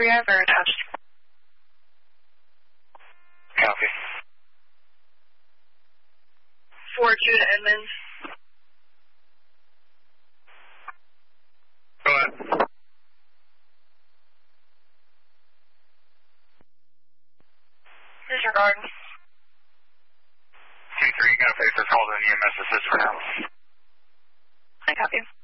Rev or attached? Copy. 4-2 to Edmonds. Go ahead. Disregard. 2-3, gonna face this hold in EMS assist for now. I copy.